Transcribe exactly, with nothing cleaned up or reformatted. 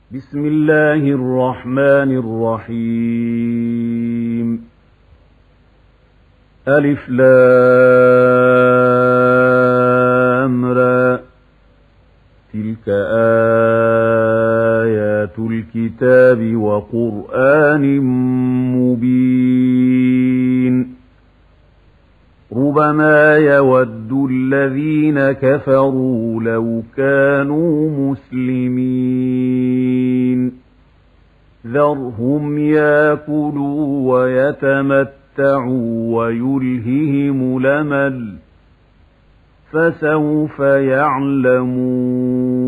بسم الله الرحمن الرحيم. ألف لام را، تلك آيات الكتاب وقرآن مبين. ربما يود الذين كفروا لو كانوا مسلمين. ذرهم ياكلوا ويتمتعوا ويلههم الأمل، فسوف يعلمون.